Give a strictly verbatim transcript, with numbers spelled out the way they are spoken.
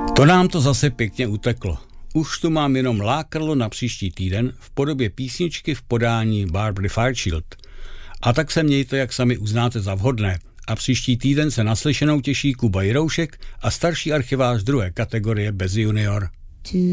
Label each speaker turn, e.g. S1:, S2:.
S1: To nám to zase pěkně uteklo. Už tu mám jenom lákadlo na příští týden v podobě písničky v podání Barbary Fairchild. A tak se mějte, jak sami uznáte za vhodné. A příští týden se naslyšenou těší Kuba Jiroušek a starší archivář druhé kategorie bez junior.